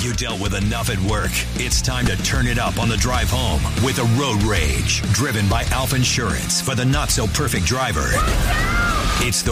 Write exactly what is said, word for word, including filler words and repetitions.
You dealt with enough at work. It's time to turn it up on the drive home with a Road Rage, driven by Alpha Insurance for the not-so-perfect driver. It's the